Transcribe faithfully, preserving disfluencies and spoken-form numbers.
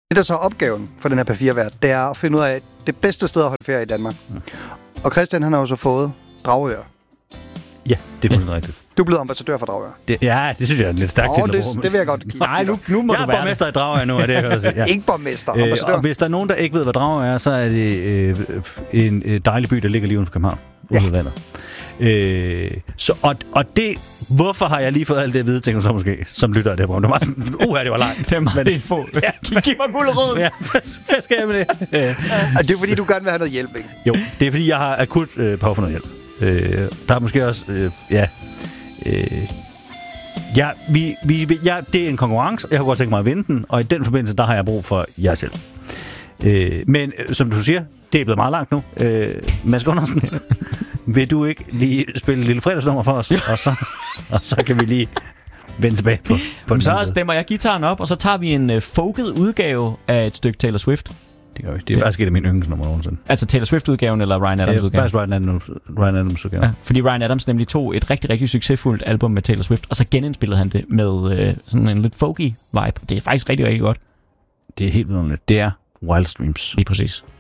Det, der så er opgaven for den her P fire-vært, det er at finde ud af det bedste sted at holde ferie i Danmark. Mm. Og Christian, han har jo så fået Dragør. Ja, det er fuldstændig rigtigt. Du er blevet ambassadør for Dragør. Det, ja, det synes jeg er lidt stærkt til. Oh, det, det vil jeg godt give. Nej, nu, nu må jeg du er være borgmester i Dragør nu, er det, jeg kan sige. Ja. Ikke borgmester, øh, ambassadør. Og hvis der er nogen, der ikke ved, hvad Dragør er, så er det øh, en øh, dejlig by, der ligger lige uden for København. Ude ved vandet. Øh, så, og, og det, hvorfor har jeg lige fået alt det at vide, tænker du så måske, som lytter af det her program. Det var sådan, uha, det var langt. Det er meget info. Ja, giv mig gulerøden. Ja, hvad, hvad skal jeg med det? Ja, det er fordi, du gerne vil have noget hjælp, ikke? Jo, det er fordi, jeg har akut øh, behov for noget hjælp. Øh, der er måske også, øh, ja... Øh, ja, vi, vi, ja, det er en konkurrence, jeg har godt tænkt mig at vinde den, og i den forbindelse, der har jeg brug for jer selv. Øh, men øh, som du siger, det er blevet meget langt nu. Øh, Mads Gundersen, vil du ikke lige spille et lille fredagsnummer for os, og så, og så kan vi lige vende tilbage på, på den så stemmer jeg gitaren op, og så tager vi en uh, folket udgave af et stykke Taylor Swift. Det gør vi. Det er ja. faktisk et af mine yndlingsnummer nogensinde. Altså Taylor Swift-udgaven eller Ryan Adams-udgaven? Ja, faktisk Ryan Adams, Ryan Adams-udgaven. Ja, fordi Ryan Adams nemlig tog et rigtig, rigtig succesfuldt album med Taylor Swift, og så genindspillede han det med øh, sådan en lidt folky vibe. Det er faktisk rigtig, rigtig godt. Det er helt vidunderligt. Det er Wild Streams. Lige præcis.